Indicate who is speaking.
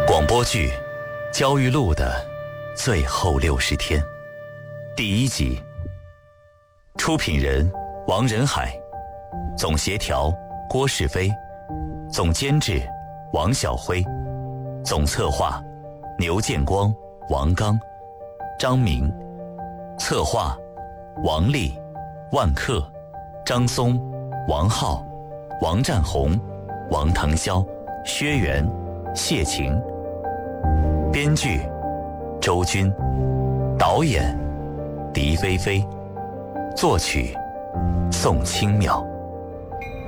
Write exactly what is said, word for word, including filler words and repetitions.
Speaker 1: 广播剧《焦裕禄的最后六十天》第一集，出品人王仁海，总协调郭世飞，总监制王晓辉，总策划牛建光、王刚、张明，策划王丽、万克、张松、王浩、王占红、王腾霄、薛元、谢晴。编剧周军，导演狄菲菲，作曲宋清妙。